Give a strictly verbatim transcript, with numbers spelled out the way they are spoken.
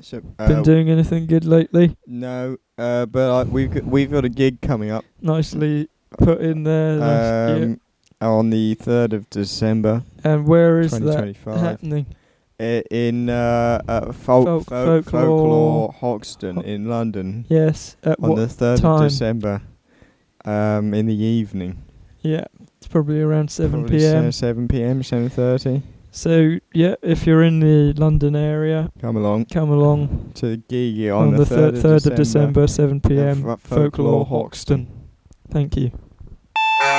So, Been uh, doing anything good lately? no, uh, but I, we've got, we've got a gig coming up. Nicely put in there. Nice, yeah. Um, on the third of December, And where is twenty that twenty-five. happening? I- in uh, uh, folk, Folk- folk, folklore. folklore Hoxton Ho- in London Yes. At on what the third time? of December. Um, in the evening. Yeah, it's probably around seven Probably p.m. se- seven p.m. seven thirty. So yeah, if you're in the London area, Come along come along to the gig on, on the the third third of of December, seven At p.m. F- Folklore Folklore Hoxton. Thank you.